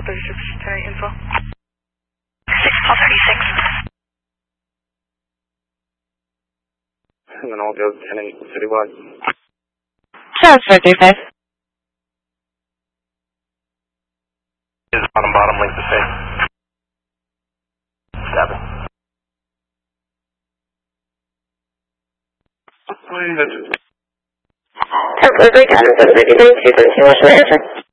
36 info. 636. And then I'll go 10 and citywide. Transfer 35. Is bottom link the same? 7. Transfer 3 times, 759, 232, what's your answer?